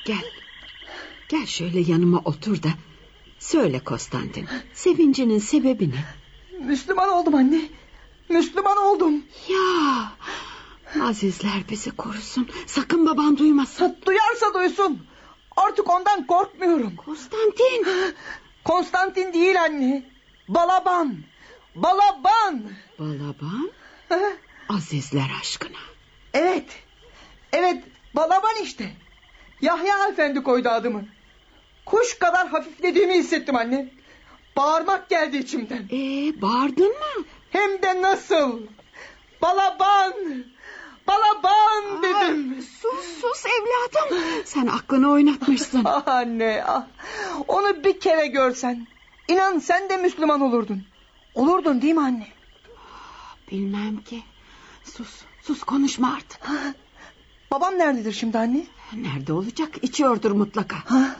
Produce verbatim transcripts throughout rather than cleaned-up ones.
Gel. Gel şöyle yanıma otur da söyle Konstantin, sevincinin sebebi ne? Müslüman oldum anne. Müslüman oldum. Ya azizler bizi korusun. Sakın baban duymasın. Duyarsa duysun. Artık ondan korkmuyorum. Konstantin. Konstantin değil anne. Balaban. Balaban. Balaban? Azizler aşkına. Evet. Evet, Balaban işte. Yahya Efendi koydu adımı. Kuş kadar hafiflediğimi hissettim anne. Bağırmak geldi içimden. Ee, bağırdın mı? Hem de nasıl? Balaban. Balaban dedim. Aa, sus sus evladım. Sen aklını oynatmışsın. Ah anne, ah. Onu bir kere görsen, İnan sen de Müslüman olurdun. Olurdun değil mi anne? Bilmem ki. Sus sus, konuşma artık. Ha, babam nerededir şimdi anne? Nerede olacak? İçiyordur mutlaka. Ha?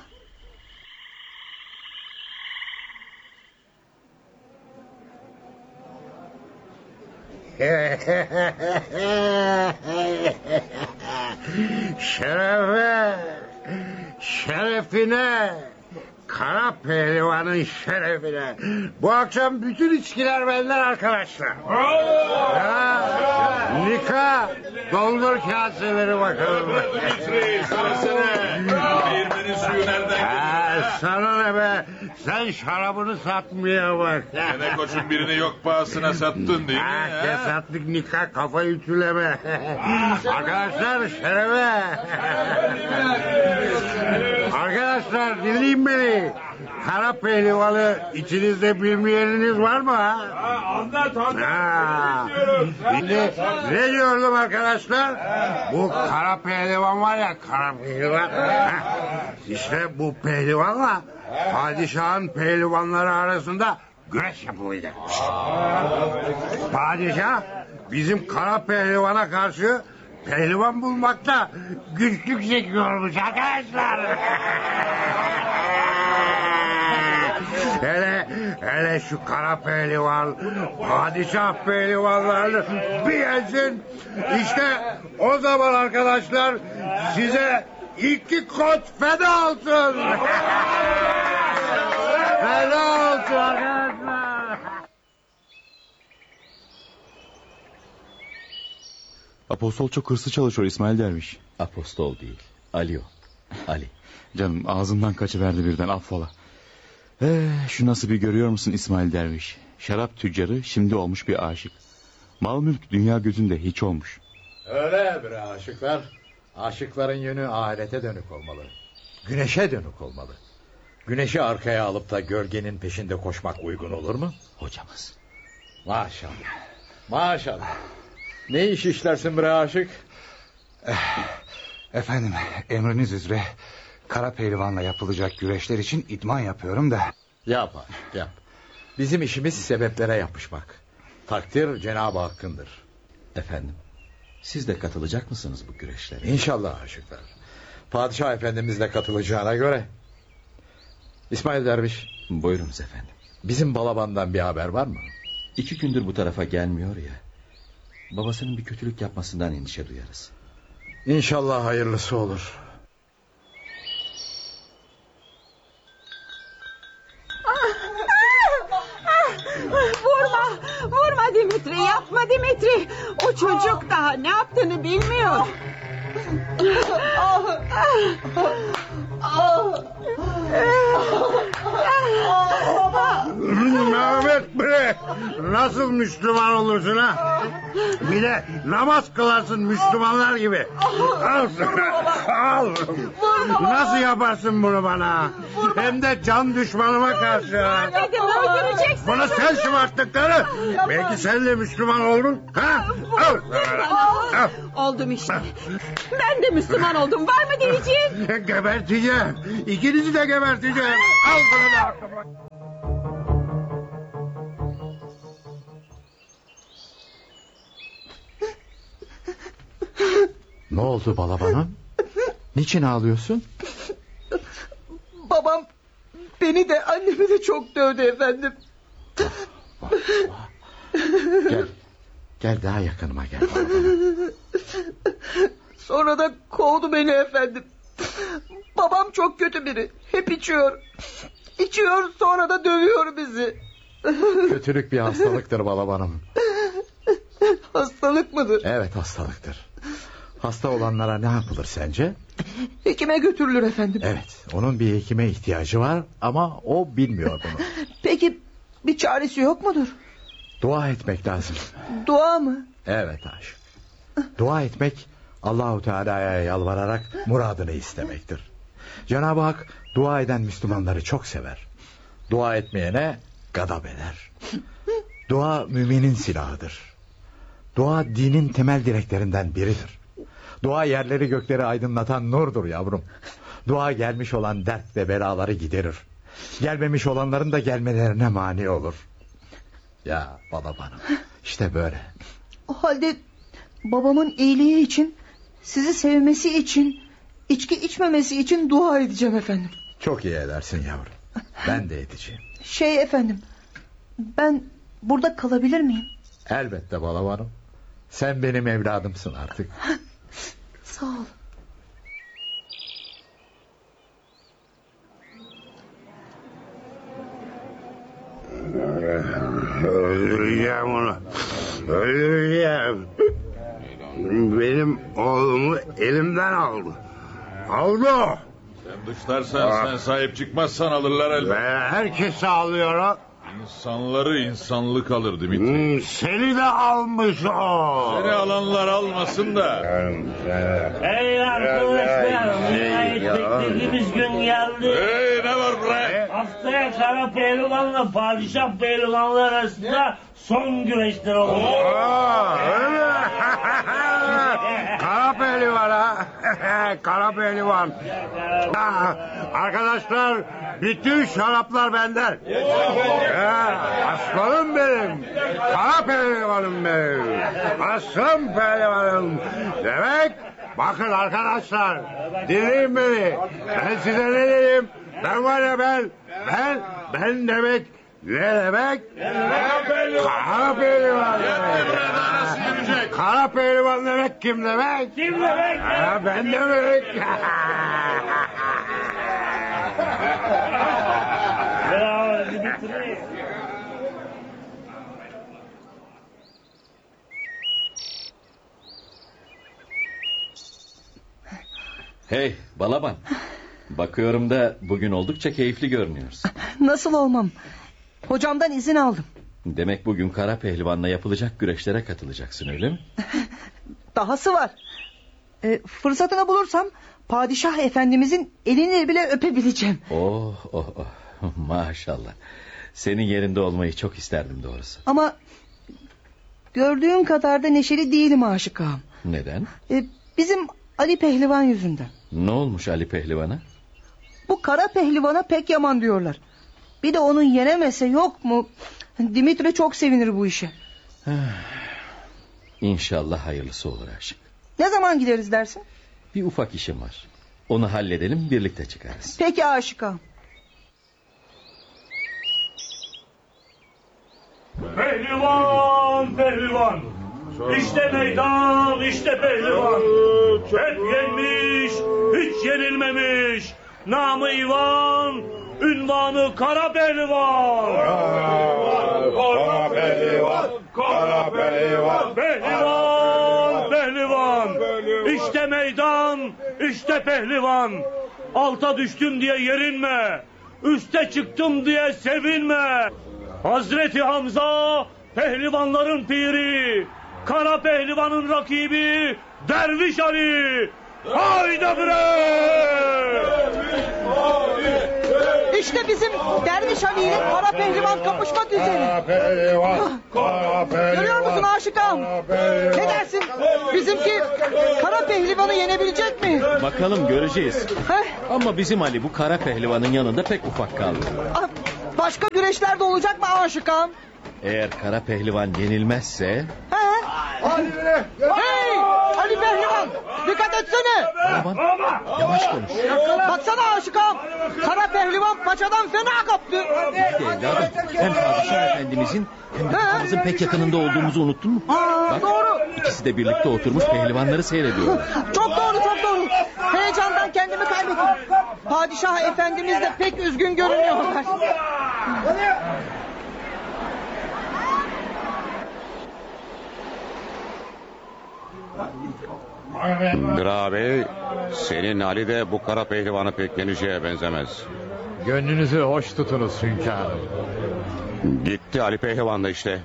Şerefe, şerefine, kara pehlivanın şerefine. Bu akşam bütün içkiler benden arkadaşlar. Ya, Nika, doldur kaseleri bakalım. Ha, sana ne be? Sen şarabını satmaya bak. Gene koçun birini yok pahasına sattın değil mi? Ha, kes sattık Nika, kafayı ütüleme. Arkadaşlar şerefe. Arkadaşlar dinleyin beni. Kara pehlivanı içinizde bilmeyeniniz var mı? Ha? Anlat anlat. Ha. Şimdi ne diyordum arkadaşlar? Bu kara pehlivan var ya, kara pehlivan. İşte bu pehlivanla padişahın pehlivanları arasında güreş yapılıydı. Padişah bizim kara pehlivana karşı pehlivan bulmakta güçlük çekiyormuş arkadaşlar. Hele hele şu kara pehlivan padişah pehlivanlarını bir yensin. İşte o zaman arkadaşlar size iki koç feda olsun. Feda olsun arkadaşlar. Apostol çok hırslı çalışıyor İsmail Derviş. Apostol değil, Ali o. Ali. Canım ağzımdan kaçıverdi birden, affola. Ee, şu nasibi görüyor musun İsmail Derviş? Şarap tüccarı şimdi olmuş bir aşık. Mal mülk dünya gözünde hiç olmuş. Öyle bre aşıklar. Aşıkların yönü ahirete dönük olmalı. Güneşe dönük olmalı. Güneşi arkaya alıp da gölgenin peşinde koşmak uygun olur mu? Hocamız. Maşallah. Maşallah. Ne iş işlersin bre aşık? Efendim, emriniz üzere kara pehlivanla yapılacak güreşler için idman yapıyorum da. Yap aşık yap. Bizim işimiz sebeplere yapışmak. Takdir Cenab-ı Hakk'ındır. Efendim, siz de katılacak mısınız bu güreşlere? İnşallah aşıklar. Padişah Efendimiz de katılacağına göre. İsmail Derviş. Buyurunuz efendim. Bizim Balaban'dan bir haber var mı? İki gündür bu tarafa gelmiyor ya. Babasının bir kötülük yapmasından endişe duyarız. İnşallah hayırlısı olur. Vurma, vurma Dimitri, yapma Dimitri. O çocuk daha ne yaptığını bilmiyor. Mehmet bre, nasıl Müslüman olursun ha? Bir de namaz kılarsın Müslümanlar gibi. Al sana, al. Nasıl yaparsın bunu bana? Hem de can düşmanıma karşı. Dedim öldüreceksin. Bana sen şımarttıkları. Belki sen de Müslüman oldun. Ha? Al sana. Al. Oldum işte. Ben de Müslüman oldum. Var mı diyeceğin? Geberteceğim. İkinizi de geberteceğim. Al bunu da aklıma. Ne oldu Balaban'ım? Niçin ağlıyorsun? Babam beni de annemi de çok dövdü efendim. Gel. Gel daha yakınıma gel Balaban'ım. Sonra da kovdu beni efendim. Babam çok kötü biri. Hep içiyor. İçiyor sonra da dövüyor bizi. Kötülük bir hastalıktır balabanım. Hastalık mıdır? Evet, hastalıktır. Hasta olanlara ne yapılır sence? Hekime götürülür efendim. Evet, onun bir hekime ihtiyacı var ama o bilmiyor bunu. Peki bir çaresi yok mudur? Dua etmek lazım. Dua mı? Evet aşık. Dua etmek Allahu Teala'ya yalvararak muradını istemektir. Cenab-ı Hak dua eden Müslümanları çok sever. Dua etmeyene gadap eder. Dua müminin silahıdır. Dua dinin temel direklerinden biridir. Dua yerleri gökleri aydınlatan nurdur yavrum. Dua gelmiş olan dert ve belaları giderir. Gelmemiş olanların da gelmelerine mani olur. Ya balabanım, işte böyle. O halde babamın iyiliği için, sizi sevmesi için, içki içmemesi için dua edeceğim efendim. Çok iyi edersin yavrum. Ben de edeceğim. Şey efendim, ben burada kalabilir miyim? Elbette balabanım. Sen benim evladımsın artık. Sağ ol. Öldüreceğim onu. Öldüreceğim. Benim oğlumu elimden aldı. Aldı o. Sen dışlarsan, sen sahip çıkmazsan alırlar elbette. Ve herkes alıyor o. İnsanları insanlık alır Dimitri. Hmm, seni de almış o. Seni alanlar almasın da. Hey arkadaşlar, nihayet beklediğimiz gün geldi. Hey, ne var bre? Haftaya Kara Pehlivan'la Padişah Pehlivanlar arasında son güreşler olacak. Aa, öyle mi? Kara pehlivan ha. Kara pehlivan. Ha, arkadaşlar, bütün şaraplar benden. Ya, aslanım benim. Kara pehlivanım benim. Aslan pehlivanım. Demek bakın arkadaşlar, dinleyin beni. Ben size ne diyeyim? Ben var ya ben. Ben, ben demek ne demek? Kara pehlivan demek. Kara pehlivan demek kim demek? Kim demek? Ha, ben demek. Bravo Dimitri. Hey Balaban. Bakıyorum da bugün oldukça keyifli görünüyorsun. Nasıl olmam? Hocamdan izin aldım. Demek bugün Kara Pehlivan'la yapılacak güreşlere katılacaksın, öyle mi? Dahası var. E, fırsatını bulursam Padişah Efendimizin elini bile öpebileceğim. Oh oh oh, maşallah. Senin yerinde olmayı çok isterdim doğrusu. Ama gördüğün kadar da neşeli değilim Aşık Ağam. Neden? E, bizim Ali Pehlivan yüzünden. Ne olmuş Ali Pehlivan'a? Bu Kara Pehlivan'a pek yaman diyorlar. Bir de onun yenemese yok mu? Dimitri çok sevinir bu işe. İnşallah hayırlısı olur aşık. Ne zaman gideriz dersin? Bir ufak işim var. Onu halledelim, birlikte çıkarız. Peki Aşık Ağam. Pehlivan, pehlivan. İşte meydan, işte pehlivan. Hep yenmiş, hiç yenilmemiş. Namı İvan, ünvanı Kara Pehlivan. Kara pehlivan, kara pehlivan. Pehlivan, pehlivan. İşte meydan, işte pehlivan. Alta düştüm diye yerinme. Üste çıktım diye sevinme. Hazreti Hamza pehlivanların piri. Kara Pehlivan'ın rakibi Derviş Ali. Haydi bre! İşte bizim Derviş Ali ile Kara Pehlivan kapışmak üzere. Kara pehlivan, kara pehlivan. Görüyor musun Aşık Ağam? Ne dersin? Bizimki Kara Pehlivan'ı yenebilecek mi? Bakalım, göreceğiz. Heh, Ama bizim Ali bu Kara Pehlivan'ın yanında pek ufak kaldı. ah, başka güreşler de olacak mı Aşık Ağam? Eğer Kara Pehlivan yenilmezse... He? Hey! Ali Pehlivan! Dikkat etsene! Balaban, yavaş konuş. Baksana Aşık Ağam! Kara Pehlivan paçadan fena kaptı. Hadi evladım, hem Padişah Efendimizin hem de babamızın pek yakınında olduğumuzu unuttun mu? Aa, Bak, doğru. İkisi de birlikte oturmuş pehlivanları seyrediyorlar. Çok doğru, çok doğru. Hey Heyecandan kendimi kaybettim. Padişah efendimiz de pek üzgün görünüyorlar. Bir ağabey, senin Ali de bu kara pehlivanı pek genişeye benzemez. Gönlünüzü hoş tutunuz hünkârım. Gitti Ali pehlivan da işte.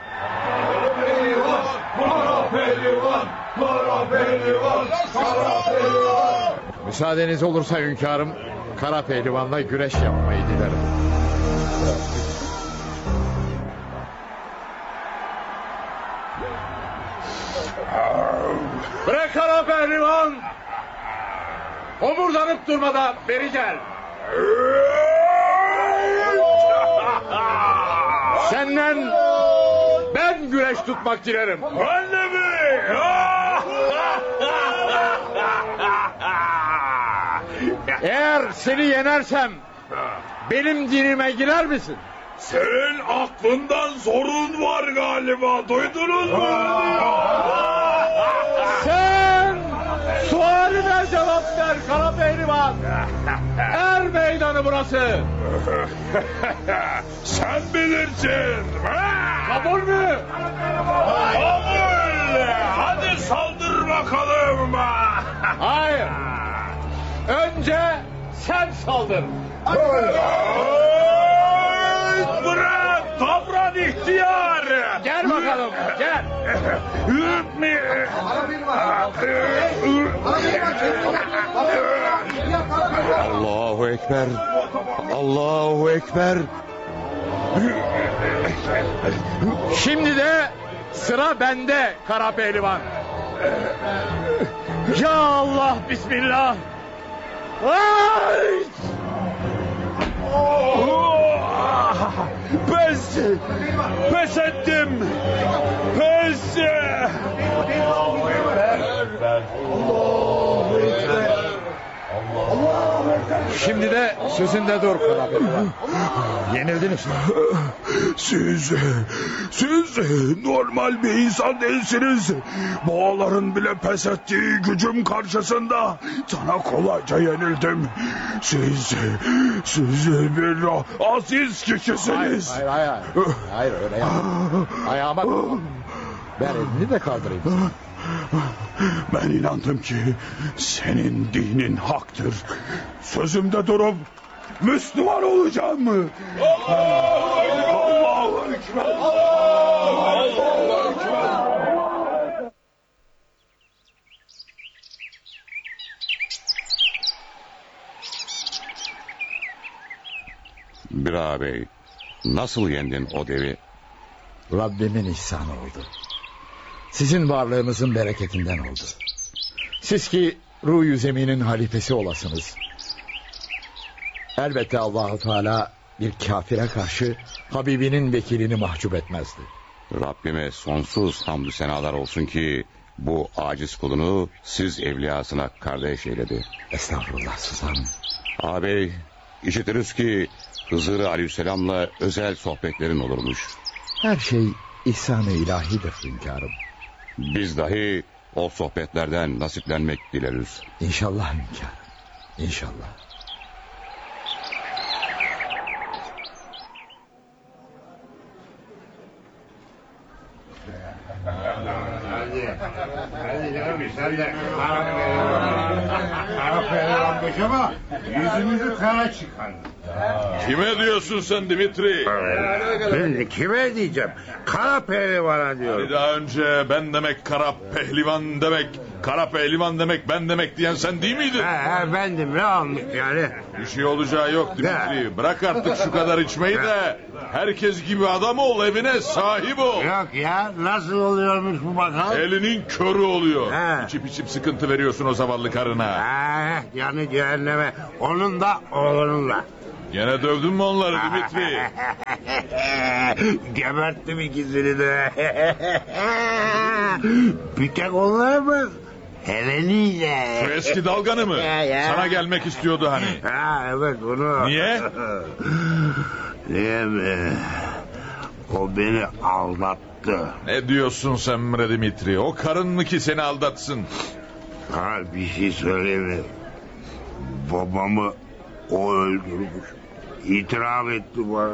Müsaadeniz olursa hünkârım, kara pehlivanla güreş yapmayı dilerim. Bırak kara pehlivan! Omurdanıp durmadan beri gel. Senden ben güreş tutmak dilerim. Anne mi? Eğer seni yenersem benim dinime girer misin? Senin aklından sorun var galiba. Duydunuz mu? Sen sualine cevap ver kara pehlivan. Er meydanı burası. Sen bilirsin. Kabul mü? Kabul. Hadi saldır bakalım. Hayır. Önce sen saldır. Bırak davran ihtiyar. Gel bakalım gel. Allahu Ekber. Allahu Ekber. Şimdi de sıra bende kara pehlivan. Ya Allah bismillah. Ay! Pes. Pes ettim. Pes. Şimdi de sözünde dur kara pehlivan. Yenildiniz. Siz, siz normal bir insan değilsiniz. Boğaların bile pes ettiği gücüm karşısında sana kolayca yenildim. Siz, siz bir aziz kişisiniz. Hayır hayır hayır. Hayır öyle yapma. Ayağıma ver elini de kaldırayım. Ben inandım ki senin dinin haktır. Sözümde durup Müslüman olacağım mı? Allahu Ekber. Allahu Ekber. Bir ağabey, nasıl yendin o devi? Rabbimin ihsanı oldu. Sizin varlığınızın bereketinden oldu. Siz ki ruh-ü zeminin halifesi olasınız. Elbette Allahu Teala bir kafire karşı Habibinin vekilini mahcup etmezdi. Rabbime sonsuz hamdü senalar olsun ki bu aciz kulunu siz evliyasına kardeş eyledi. Estağfurullah sultanım. Ağabey, işitiriz ki Hızır Aleyhisselam'la özel sohbetlerin olurmuş. Her şey ihsan-ı ilahidir hünkârım. Biz dahi o sohbetlerden nasiplenmek dileriz. İnşallah hünkârım. İnşallah. Hadi canım sen de kara pehlivanmış ama yüzümüzü kara çıkar. Kime diyorsun sen Dimitri? Ben kime diyeceğim? Kara pehlivana Hani diyorum. daha önce ben demek kara pehlivan demek, kara pehlivan demek ben demek diyen sen değil miydin? He, bendim ne olmuş yani? Bir şey olacağı yok Dimitri. Bırak artık şu kadar içmeyi de herkes gibi adam ol, evine sahip ol. Yok ya, nasıl oluyormuş bu bakalım? Elinin körü oluyor. He. İçip içip sıkıntı veriyorsun o zavallı karına. Ha, yani cehenneme. Onun da oğlunun da. Gene dövdün mü onları Dimitri? Geberttim ikisini de. Bir tek onlar mı? Heleniyle. Şu eski dalganı mı? Ya, ya. Sana gelmek istiyordu hani. Ha evet bunu. Niye? Niye mi? O beni aldattı. Ne diyorsun sen bre Dimitri? O karın mı ki seni aldatsın? Ha bir şey söyleyeyim mi? Babamı o öldürmüş. İtiraf etti bana.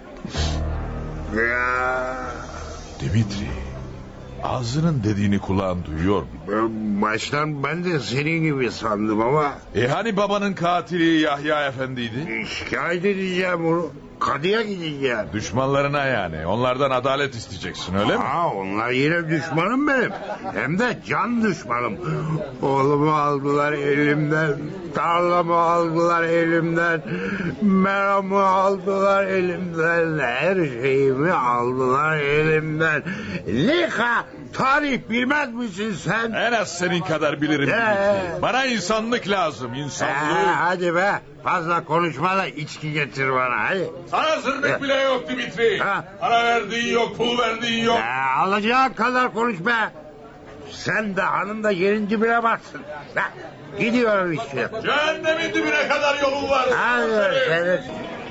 Ya. Dimitri, ağzının dediğini kulağın duyuyor mu? Ben baştan ben de senin gibi sandım ama... E hani babanın katili Yahya Efendi'ydi? Şikayet edeceğim onu. Kadıya gideceğim. Düşmanlarına yani. Onlardan adalet isteyeceksin, öyle mi? Aa, onlar yine düşmanım benim. Hem de can düşmanım. Oğlumu aldılar elimden. Tarlamı aldılar elimden. Meramı aldılar elimden. Her şeyimi aldılar elimden. Lika, tarih bilmez misin sen? En az senin kadar bilirim Dimitri. Bana insanlık lazım, insanlık. Ee, hadi be. Fazla konuşma da içki getir bana hadi. Sana zırnık bile yok Dimitri. Ha. Para verdiğin yok, pul verdiğin yok. Ee, alacağın kadar konuş be. Sen de hanım da yerin dibine baksın. Ha, gidiyorum işte. Cehennemin dibine kadar yolun var. Hadi evet.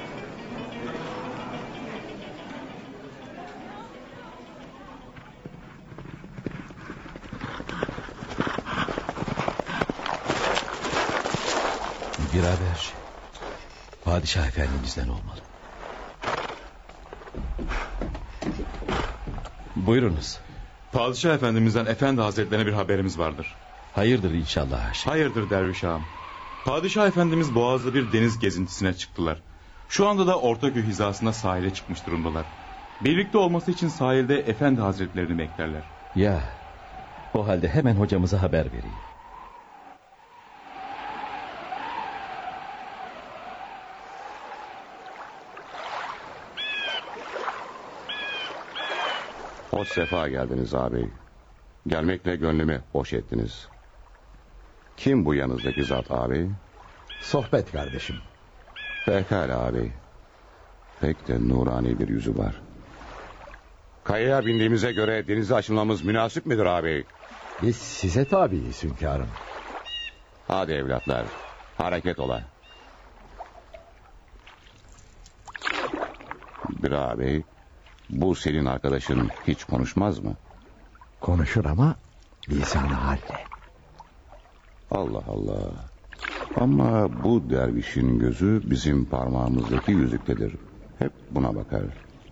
Bir haber. Padişah efendimizden olmalı. Buyurunuz. Padişah efendimizden efendi hazretlerine bir haberimiz vardır. Hayırdır inşallah Haşim. Hayırdır derviş ağam. Padişah efendimiz Boğaz'da bir deniz gezintisine çıktılar. Şu anda da Ortaköy hizasında sahile çıkmış durumdalar. Birlikte olması için sahilde efendi hazretlerini beklerler. Ya, o halde hemen hocamıza haber vereyim. Hoş sefa geldiniz ağabey. Gelmekle gönlümü hoş ettiniz. Kim bu yanınızdaki zat ağabey? Sohbet kardeşim. Pekala ağabey. Pek de nurani bir yüzü var. Kayaya bindiğimize göre denize açılmamız münasip midir ağabey? Biz size tabiiz hünkârım. Hadi evlatlar, hareket ola. Bir ağabey, bu senin arkadaşın hiç konuşmaz mı? Konuşur ama lisan-ı halle. Allah Allah. Ama bu dervişin gözü bizim parmağımızdaki yüzüktedir. Hep buna bakar.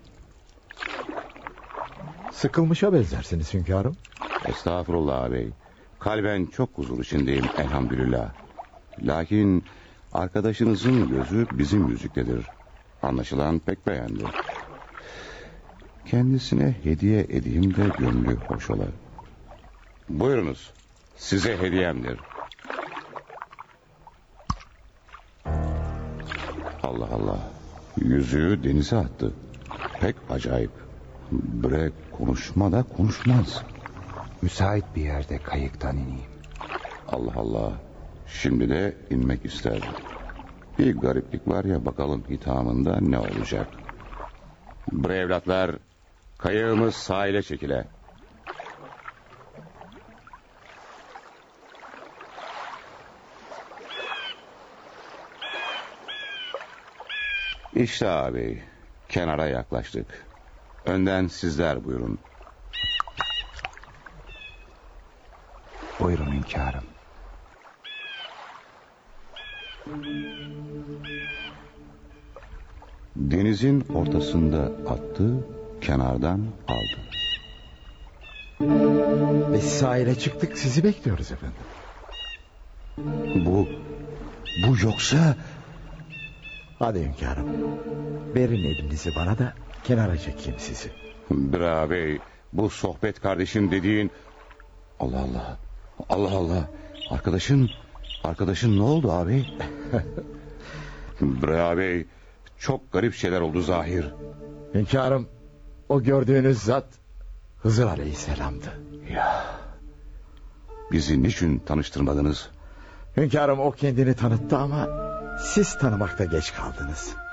Sıkılmışa benzersiniz hünkârım. Estağfurullah ağabey. Kalben çok huzur içindeyim elhamdülillah. Lakin arkadaşınızın gözü bizim yüzüktedir. Anlaşılan pek beğendi. Kendisine hediye edeyim de gönlü hoş ola. Buyurunuz. Size hediyemdir. Allah Allah. Yüzüğü denize attı. Pek acayip. Bre konuşma da konuşmaz. Müsait bir yerde kayıktan ineyim. Allah Allah. Şimdi de inmek ister. Bir gariplik var ya, bakalım hitamında ne olacak. Bre evlatlar, kayığımız sahile çekile. İşte abi, kenara yaklaştık. Önden sizler buyurun. Buyurun hünkârım. Denizin ortasında attı, kenardan aldı. Biz sahile çıktık, sizi bekliyoruz efendim. Bu, bu yoksa... Hadi hünkârım. Verin elinizi bana da kenara çekeyim sizi. Bre bey, bu sohbet kardeşim dediğin... Allah Allah, Allah Allah. Arkadaşın, arkadaşın ne oldu abi? Bre bey, çok garip şeyler oldu zahir. Hünkârım, o gördüğünüz zat Hızır Aleyhisselam'dı. Ya, bizi niçin tanıştırmadınız? Hünkârım, o kendini tanıttı ama siz tanımakta geç kaldınız.